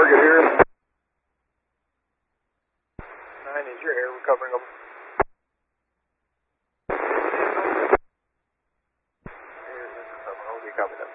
target here. 9 is your air, we're covering them. Okay, copy that.